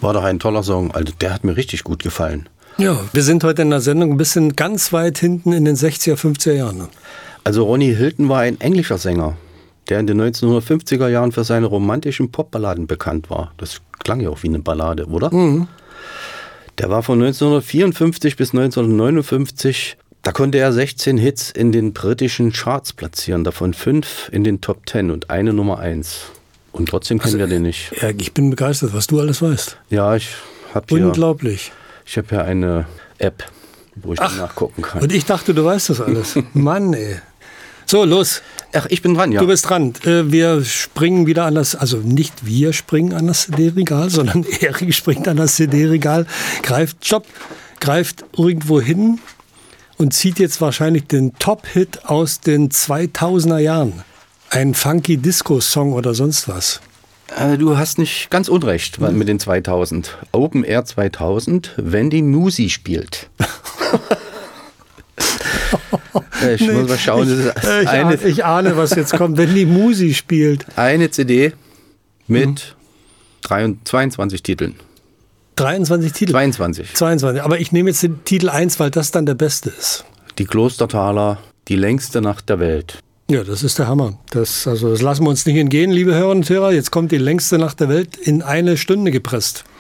War doch ein toller Song. Also der hat mir richtig gut gefallen. Ja, wir sind heute in der Sendung ein bisschen ganz weit hinten in den 60er, 50er Jahren. Also Ronnie Hilton war ein englischer Sänger, der in den 1950er Jahren für seine romantischen Popballaden bekannt war. Das klang ja auch wie eine Ballade, oder? Mhm. Der war von 1954 bis 1959, da konnte er 16 Hits in den britischen Charts platzieren, davon 5 in den Top 10 und eine Nummer 1. Und trotzdem kennen wir den nicht. Ja, ich bin begeistert, was du alles weißt. Ja, ich habe hier... Unglaublich. Ich habe ja eine App, wo ich dann nachgucken kann. Und ich dachte, du weißt das alles. Mann, ey. So, los. Ach, ich bin dran, ja. Du bist dran. Wir springen wieder an das, also nicht wir springen an das CD-Regal, sondern Erik springt an das CD-Regal, greift irgendwo hin und zieht jetzt wahrscheinlich den Top-Hit aus den 2000er Jahren. Ein funky Disco-Song oder sonst was. Du hast nicht ganz unrecht mit den 2000. Open Air 2000, wenn die Musi spielt. Ich muss mal schauen. Ich ahne, was jetzt kommt, wenn die Musi spielt. Eine CD mit 22 Titeln. 23 Titel? 22. Aber ich nehme jetzt den Titel 1, weil das dann der beste ist. Die Klostertaler, die längste Nacht der Welt. Ja, das ist der Hammer. Das lassen wir uns nicht entgehen, liebe Hörerinnen und Hörer. Jetzt kommt die längste Nacht der Welt in 1 Stunde gepresst.